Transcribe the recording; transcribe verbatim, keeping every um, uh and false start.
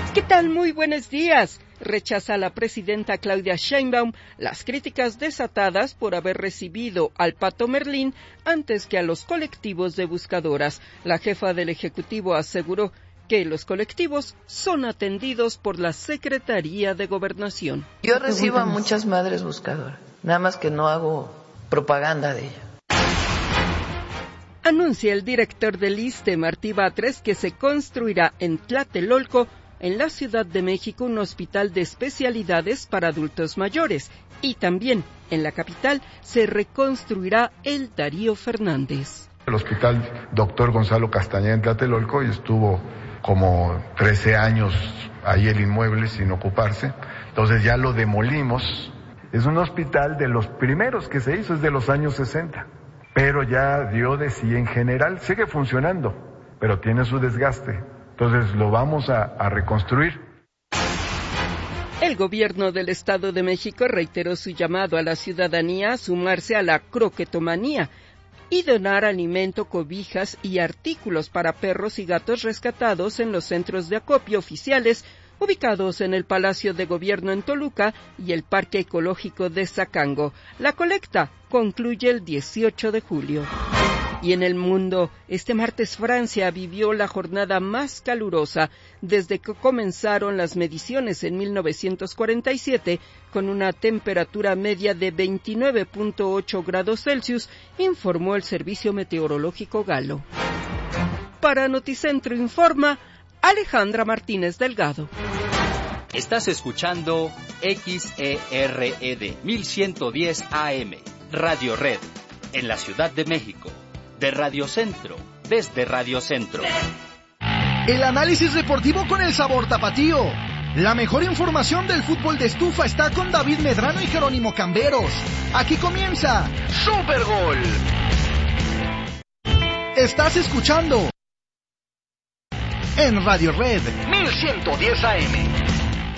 ¿Qué tal? Muy buenos días. Rechaza la presidenta Claudia Sheinbaum las críticas desatadas por haber recibido al Pato Merlín antes que a los colectivos de buscadoras. La jefa del Ejecutivo aseguró que los colectivos son atendidos por la Secretaría de Gobernación. Yo recibo a muchas madres buscadoras, nada más que no hago propaganda de ellas. Anuncia el director del ISSSTE, Martí Batres, que se construirá en Tlatelolco, en la Ciudad de México, un hospital de especialidades para adultos mayores, y también en la capital se reconstruirá el Darío Fernández. El hospital Doctor Gonzalo Castañeda en Tlatelolco, y estuvo como trece años ahí el inmueble sin ocuparse, entonces ya lo demolimos. Es un hospital de los primeros que se hizo, es de los años sesenta, pero ya dio de sí en general, sigue funcionando, pero tiene su desgaste. Entonces lo vamos a, a reconstruir. El gobierno del Estado de México reiteró su llamado a la ciudadanía a sumarse a la croquetomanía y donar alimento, cobijas y artículos para perros y gatos rescatados en los centros de acopio oficiales ubicados en el Palacio de Gobierno en Toluca y el Parque Ecológico de Zacango. La colecta concluye el dieciocho de julio. Y en el mundo, este martes Francia vivió la jornada más calurosa desde que comenzaron las mediciones en mil novecientos cuarenta y siete, con una temperatura media de veintinueve punto ocho grados Celsius, informó el Servicio Meteorológico galo. Para Noticentro Informa, Alejandra Martínez Delgado. Estás escuchando X E R E D mil ciento diez A M, Radio Red, en la Ciudad de México. De Radio Centro, desde Radio Centro. El análisis deportivo con el sabor tapatío. La mejor información del fútbol de estufa está con David Medrano y Jerónimo Camberos. Aquí comienza Supergol. Estás escuchando en Radio Red mil ciento diez A M.